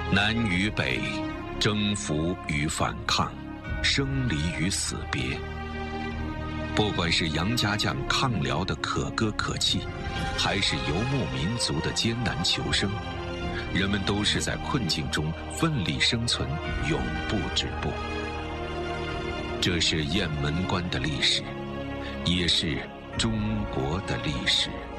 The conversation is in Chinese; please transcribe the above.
南与北，征服与反抗，生离与死别。不管是杨家将抗辽的可歌可泣，还是游牧民族的艰难求生，人们都是在困境中奋力生存，永不止步。这是雁门关的历史，也是中国的历史。